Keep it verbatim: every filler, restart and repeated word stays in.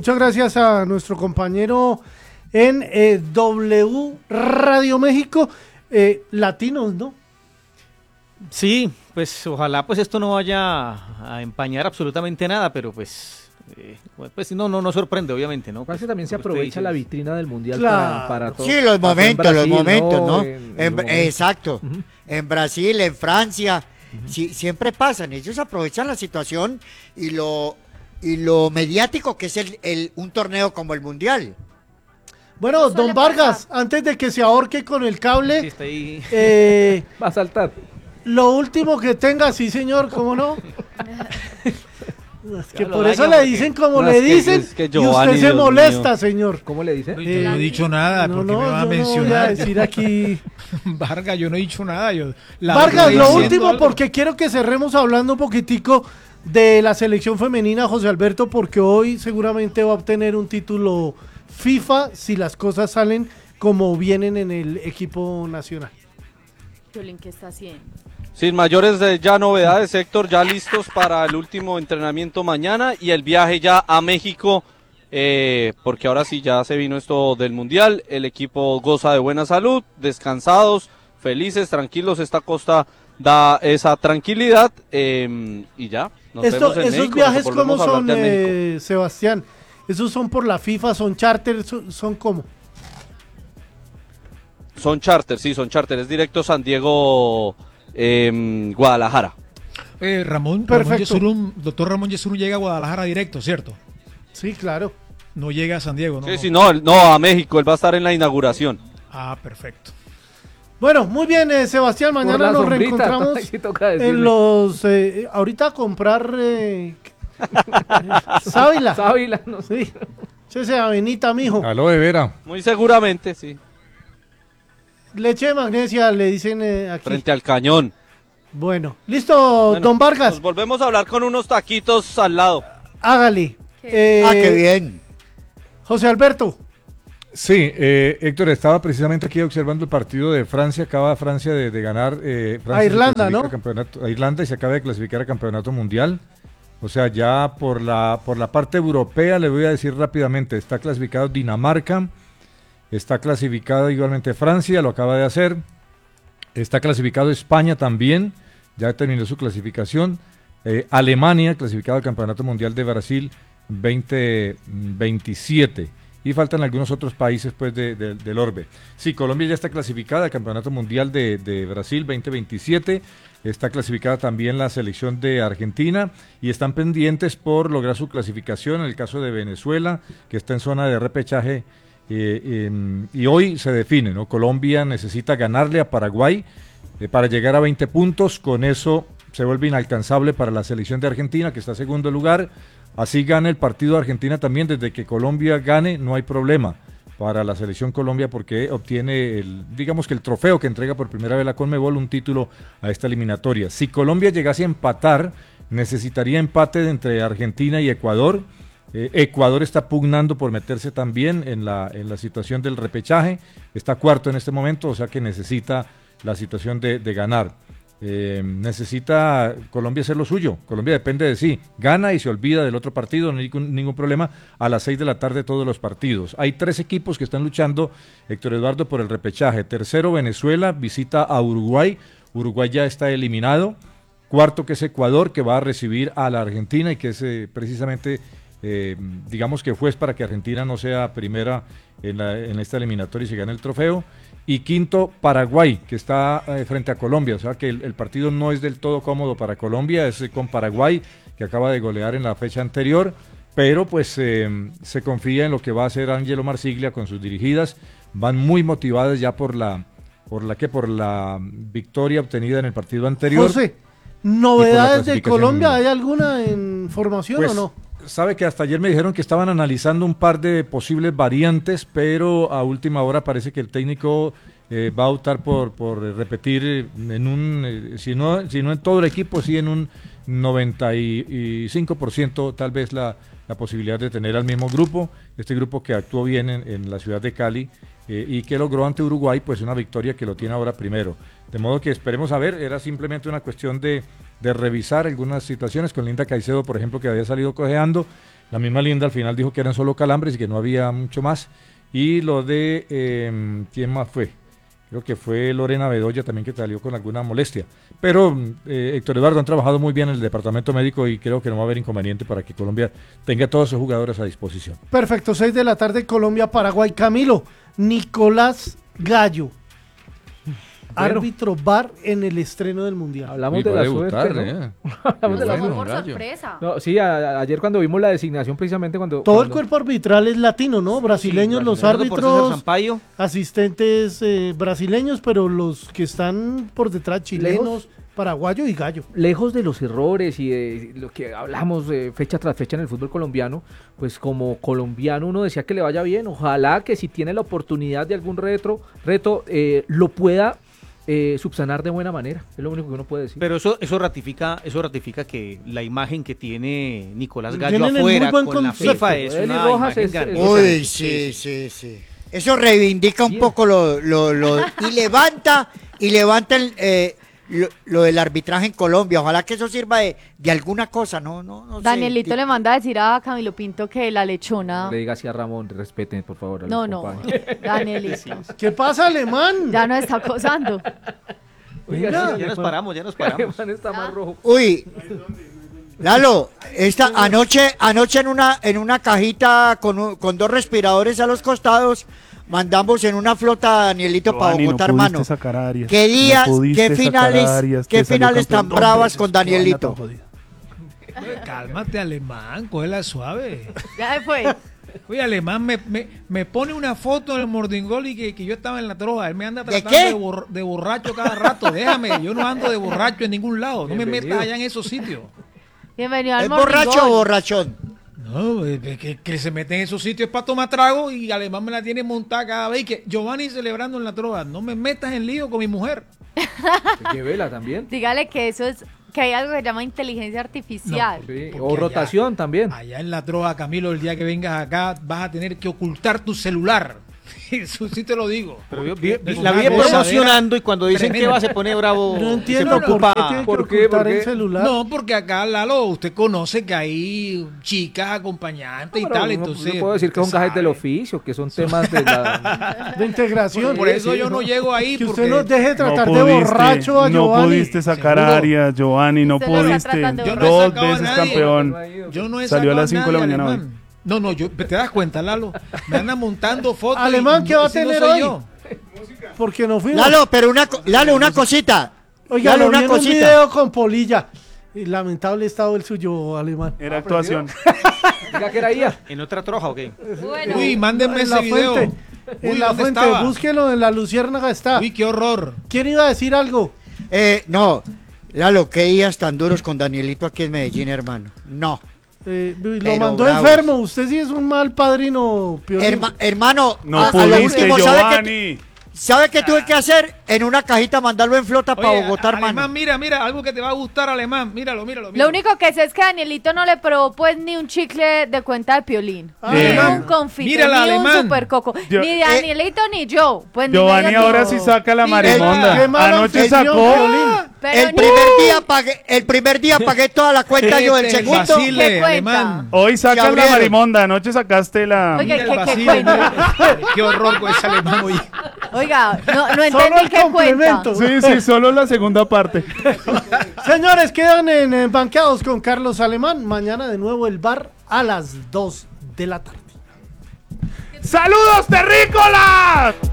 Muchas gracias a nuestro compañero en eh, W Radio México, eh, latinos, ¿no? Sí, pues ojalá pues esto no vaya a empañar absolutamente nada, pero pues eh, pues no no no sorprende obviamente, ¿no? Casi pues, también se aprovecha la vitrina del mundial claro. para, para todo. Sí, los momentos, Brasil, los momentos, ¿no? En, en, en momentos. Exacto. Uh-huh. En Brasil, en Francia, uh-huh. sí, siempre pasan. Ellos aprovechan la situación y lo y lo mediático que es el, el un torneo como el mundial. Bueno, don Vargas, pasar. Antes de que se ahorque con el cable, sí, está ahí. Eh, va a saltar. Lo último que tenga, sí señor, ¿cómo no? Es que por eso daño, le dicen como no, le es que, dicen es que y Giovanni, usted se Dios molesta, mío. señor. ¿Cómo le dice? No, yo no he dicho nada, no, porque no, me va a yo mencionar. No voy a decir aquí. Vargas, yo no he dicho nada. Yo, la Vargas, lo último, algo. porque quiero que cerremos hablando un poquitico de la selección femenina, José Alberto, porque hoy seguramente va a obtener un título FIFA si las cosas salen como vienen en el equipo nacional. ¿Qué está haciendo? Sin mayores eh, ya novedades, Héctor, ya listos para el último entrenamiento mañana y el viaje ya a México, eh, porque ahora sí ya se vino esto del Mundial, el equipo goza de buena salud, descansados, felices, tranquilos, esta costa da esa tranquilidad eh, y ya. Nos Esto, vemos en esos México, viajes, nos ¿cómo volvemos a son, hablar de eh, Sebastián? ¿Esos son por la FIFA, son charter, son, son cómo? Son charter, sí, son charter, es directo San Diego, eh, Guadalajara. Eh, Ramón, Ramón Yesurún, doctor Ramón Yesurún llega a Guadalajara directo, ¿cierto? Sí, claro. No llega a San Diego, ¿no? Sí, sí, no, no, a México, él va a estar en la inauguración. Ah, perfecto. Bueno, muy bien, eh, Sebastián, mañana nos sombrita, reencontramos en los... Eh, ahorita a comprar... Eh, Sábila. Sábila, no sé. Sí. Ese avenita, mijo. Aloe vera. Muy seguramente, sí. Leche de magnesia, le dicen eh, aquí. Frente al cañón. Bueno, listo, bueno, don Vargas. Nos volvemos a hablar con unos taquitos al lado. Hágale. Eh, ah, qué bien. José Alberto. Sí, eh, Héctor, estaba precisamente aquí observando el partido de Francia. Acaba Francia de, de ganar. Eh, Francia a Irlanda, ¿no? A, a Irlanda y se acaba de clasificar a campeonato mundial. O sea, ya por la, por la parte europea, le voy a decir rápidamente, está clasificado Dinamarca. Está clasificada igualmente Francia, lo acaba de hacer. Está clasificado España también, ya terminó su clasificación. Eh, Alemania, clasificado al Campeonato Mundial de Brasil veinte veintisiete. Y faltan algunos otros países pues de, de, del orbe. Sí, Colombia ya está clasificada al Campeonato Mundial de, de Brasil veinte veintisiete. Está clasificada también la selección de Argentina y están pendientes por lograr su clasificación en el caso de Venezuela, que está en zona de repechaje. Eh, eh, y hoy se define, ¿no? Colombia necesita ganarle a Paraguay eh, para llegar a veinte puntos, con eso se vuelve inalcanzable para la selección de Argentina, que está en segundo lugar. Así gana el partido de Argentina también, desde que Colombia gane no hay problema para la selección Colombia, porque obtiene el, digamos que el trofeo que entrega por primera vez la Conmebol, un título a esta eliminatoria. Si Colombia llegase a empatar, necesitaría empate entre Argentina y Ecuador. Eh, Ecuador está pugnando por meterse también en la, en la situación del repechaje, está cuarto en este momento, o sea que necesita la situación de, de ganar. Eh, necesita Colombia hacer lo suyo, Colombia depende de sí, gana y se olvida del otro partido, no hay ningún, ningún problema, a las seis de la tarde todos los partidos. Hay tres equipos que están luchando, Héctor Eduardo, por el repechaje. Tercero, Venezuela, visita a Uruguay, Uruguay ya está eliminado. Cuarto, que es Ecuador, que va a recibir a la Argentina y que es eh, precisamente... Eh, digamos que juez para que Argentina no sea primera en, la, en esta eliminatoria y se gane el trofeo. Y quinto, Paraguay, que está eh, frente a Colombia, o sea que el, el partido no es del todo cómodo para Colombia, es con Paraguay, que acaba de golear en la fecha anterior, pero pues eh, se confía en lo que va a hacer Angelo Marsiglia con sus dirigidas, van muy motivadas ya por la, por la que por la victoria obtenida en el partido anterior. José, ¿novedades de Colombia? ¿Hay alguna en formación pues, o no? Sabe que hasta ayer me dijeron que estaban analizando un par de posibles variantes, pero a última hora parece que el técnico eh, va a optar por, por repetir en un, eh, si no, si no en todo el equipo, sí en un noventa y cinco por ciento tal vez la, la posibilidad de tener al mismo grupo, este grupo que actuó bien en, en la ciudad de Cali eh, y que logró ante Uruguay pues una victoria que lo tiene ahora primero. De modo que esperemos a ver, era simplemente una cuestión de de revisar algunas situaciones con Linda Caicedo, por ejemplo, que había salido cojeando, La misma Linda al final dijo que eran solo calambres y que no había mucho más. Y lo de, eh, ¿quién más fue? Creo que fue Lorena Bedoya también, que salió con alguna molestia. Pero eh, Héctor Eduardo han trabajado muy bien en el departamento médico y creo que no va a haber inconveniente para que Colombia tenga todos sus jugadores a disposición. Perfecto, seis de la tarde, Colombia, Paraguay. Camilo, Nicolás Gallo, Bueno. árbitro V A R en el estreno del Mundial. Hablamos Uy, de va la a debutar, suerte, ¿no? eh. Hablamos de la Nos Bueno, fue por Gallo. sorpresa. No, sí, a- a- ayer cuando vimos la designación, precisamente cuando... Todo el cuando- cuerpo arbitral es latino, ¿no? Brasileños los Recuerdo por César árbitros, Sampaio. asistentes eh, brasileños, pero los que están por detrás, chilenos, paraguayo y Gallo. Lejos de los errores y de lo que hablamos eh, fecha tras fecha en el fútbol colombiano, pues como colombiano uno decía que le vaya bien. Ojalá que si tiene la oportunidad de algún retro, reto, eh, lo pueda eh, subsanar de buena manera. Es lo único que uno puede decir. Pero eso, eso ratifica, eso ratifica que la imagen que tiene Nicolás Gallo Tienen el afuera muy buen con la concepto. FIFA es Eli una Rojas imagen es- grande. es- Uy, sí, sí, sí. Eso reivindica un poco lo, lo, lo y levanta y levanta el, eh, lo, lo del arbitraje en Colombia. Ojalá que eso sirva de, de alguna cosa, no, no, no sé. Danielito le manda a decir a Camilo Pinto que la lechona. Le diga así a Ramón, respeten por favor a los No, no, compañeros. Danielito. ¿Qué pasa, alemán? Ya nos está acosando. Oiga, Venga, sí, Ya nos Alemán- paramos, ya nos paramos. Alemán está más rojo. Uy, Lalo, esta anoche, anoche en una, en una cajita con, un- con dos respiradores a los costados, mandamos en una flota a Danielito para Giovanni, Bogotá, no pudiste hermano. sacar a Arias. ¿Qué días, No pudiste qué sacar a finales, Arias, qué te salió finales tan campeón. bravas con Qué vaina Danielito? tan jodida. Cálmate, alemán, cógela suave. Ya se fue. Oye, alemán me, me, me pone una foto del Mordingol y que, que yo estaba en la troja. Él me anda ¿De tratando qué? de, bor- de borracho cada rato. Déjame, yo no ando de borracho en ningún lado. No me Bienvenido. metas allá en esos sitios. Bienvenido al ¿Es borracho Morning o Gol. borrachón? No, es que, que se mete en esos sitios para tomar trago y alemán me la tiene montada cada vez. Y que Giovanni celebrando en la troja. No me metas en lío con mi mujer. Que vela también. Dígale que eso es, que hay algo que se llama inteligencia artificial. Sí, Porque o allá- rotación también. Allá en la troja, Camilo, el día que vengas acá vas a tener que ocultar tu celular. Eso sí te lo digo. Pero yo vi- Es la una vi gozadera promocionando y cuando dicen que tremenda. va se pone bravo. No se entiendo por preocupa. qué tiene que ¿Por qué? ocultar ¿Por el qué? celular. No, porque acá, Lalo, usted conoce que hay chicas acompañantes y Pero tal, no- entonces... no puedo decir que son usted gajes del sabe. oficio, que son temas de la... De integración. Por eso yo no llego ahí, Que porque... usted no deje de tratar No de pudiste, borracho a no Giovanni. pudiste sacar Seguro. a Arias, Giovanni, no Usted lo está pudiste. tratando de Yo no he Dos sacado a veces nadie. campeón. Yo no he Salió a sacado las cinco de la nadie, mañana hoy. alemán. No, no, yo, te das cuenta, Lalo. Me andan montando fotos. y Alemán, ¿qué va a ese no tener soy hoy? yo. Porque no fuimos. Lalo, pero una, co- Lalo, una cosita. Oiga, Lalo, lo vi una en un cosita. video con Polilla. Y lamentable estado el suyo, alemán. Era actuación. Diga que era ella. ¿En otra troja o qué? Bueno, Uy, mándenme En ese la video. fuente. Uy, En la ¿dónde fuente, estaba? búsquelo en la Luciérnaga está. Uy, qué horror. ¿Quién iba a decir algo? Eh, no, Lalo, qué días tan duros con Danielito aquí en Medellín, hermano. No. Eh, lo Pero mandó bravos. enfermo. Usted sí es un mal padrino, Piolín. Herma- hermano, No a- a lo pudiste, último, ¿sabe qué, Giovanni. ¿sabe qué tuve que hacer? En una cajita mandarlo en flota para Oye, Bogotá, alemán, hermano. mira, mira, algo que te va a gustar, alemán. Míralo, míralo, lo míralo. único que sé es que Danielito no le probó pues ni un chicle de cuenta de Piolín. Ah, ni Alemán. un confite, Mírala, ni alemán. un super coco. Yo- ni Eh, Danielito ni yo. Pues ni Giovanni medio ahora tiempo. sí saca la Mira, marimonda. qué mal Anoche anfitrión, sacó. Piolín. Pero El ni- primer día pagué, el primer día pagué toda la cuenta yo del Este, el segundo. vacile, ¿Qué cuenta? alemán. Hoy saca la abrieron. marimonda. Anoche sacaste la. Oiga, Mira ¿qué- el qué vacile, cuenta? mira. Qué horror con ese alemán, oye. Oiga, no, no Solo entendí el qué cuenta. complemento. Sí, sí, solo la segunda parte. Señores, quedan en, en banqueados con Carlos Alemán. Mañana de nuevo el bar a las dos de la tarde. ¡Saludos, terrícolas!